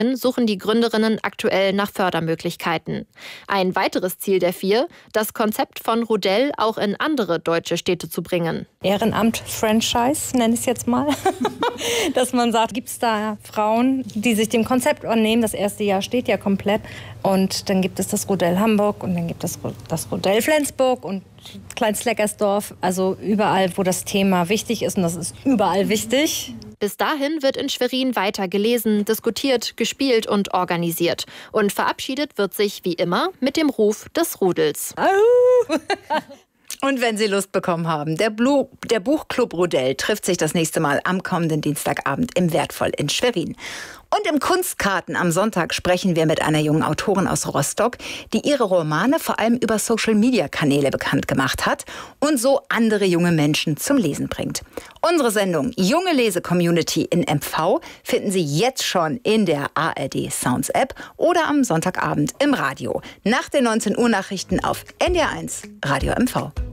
suchen die Gründerinnen aktuell nach Fördermöglichkeiten. Ein weiteres Ziel der 4, das Konzept von Rodell auch in andere deutsche Städte zu bringen. Ehrenamt-Franchise, nenne ich es jetzt mal. Dass man sagt, gibt es da Frauen, die sich dem Konzept annehmen. Das erste Jahr steht ja komplett. Und dann gibt es das Rodell Hamburg und dann gibt es das Rodell Flensburg und Klein-Sleckersdorf. Also überall, wo das Thema wichtig ist, und das ist überall wichtig. Bis dahin wird in Schwerin weiter gelesen, diskutiert, gespielt und organisiert. Und verabschiedet wird sich wie immer mit dem Ruf des Rudels. Und wenn Sie Lust bekommen haben, der Buchclub Rodell trifft sich das nächste Mal am kommenden Dienstagabend im Wertvoll in Schwerin. Und im Kunstkarten am Sonntag sprechen wir mit einer jungen Autorin aus Rostock, die ihre Romane vor allem über Social-Media-Kanäle bekannt gemacht hat und so andere junge Menschen zum Lesen bringt. Unsere Sendung Junge Lese-Community in MV finden Sie jetzt schon in der ARD Sounds App oder am Sonntagabend im Radio. Nach den 19 Uhr Nachrichten auf NDR1 Radio MV.